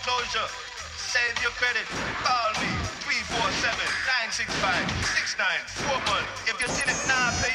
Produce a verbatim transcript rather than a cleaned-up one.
foreclosure. Save your credit. Call me three four seven, nine six five, six nine four one. If you did it now, pay